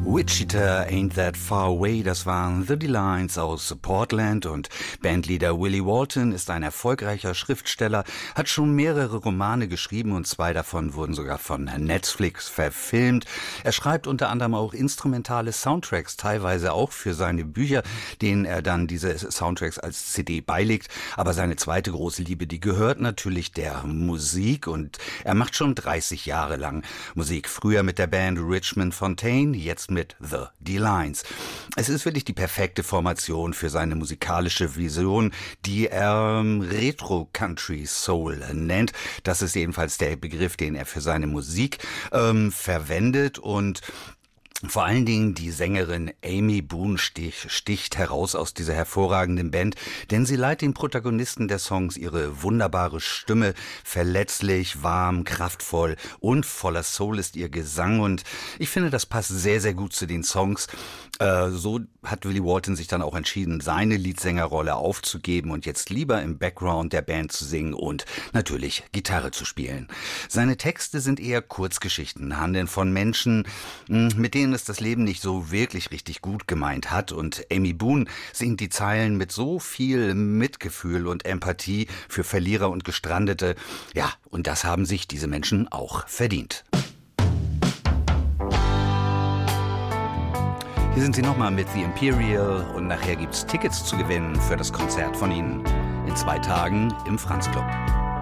Wichita Ain't That Far Away, das waren The Delines aus Portland, und Bandleader Willie Walton ist ein erfolgreicher Schriftsteller, hat schon mehrere Romane geschrieben und 2 davon wurden sogar von Netflix verfilmt. Er schreibt unter anderem auch instrumentale Soundtracks, teilweise auch für seine Bücher, denen er dann diese Soundtracks als CD beilegt. Aber seine zweite große Liebe, die gehört natürlich der Musik, und er macht schon 30 Jahre lang Musik. Früher mit der Band Richmond Fontaine, jetzt mit The Delines. Es ist wirklich die perfekte Formation für seine musikalische Vision, die er Retro Country Soul nennt. Das ist jedenfalls der Begriff, den er für seine Musik verwendet, und vor allen Dingen die Sängerin Amy Boone sticht heraus aus dieser hervorragenden Band, denn sie leiht den Protagonisten der Songs ihre wunderbare Stimme. Verletzlich, warm, kraftvoll und voller Soul ist ihr Gesang, und ich finde, das passt sehr, sehr gut zu den Songs. So hat Willie Walton sich dann auch entschieden, seine Leadsängerrolle aufzugeben und jetzt lieber im Background der Band zu singen und natürlich Gitarre zu spielen. Seine Texte sind eher Kurzgeschichten, handeln von Menschen, mit denen es das Leben nicht so wirklich richtig gut gemeint hat, und Amy Boone singt die Zeilen mit so viel Mitgefühl und Empathie für Verlierer und Gestrandete. Ja, und das haben sich diese Menschen auch verdient. Hier sind sie nochmal mit The Imperial, und nachher gibt's Tickets zu gewinnen für das Konzert von ihnen in 2 Tagen im Franz Club.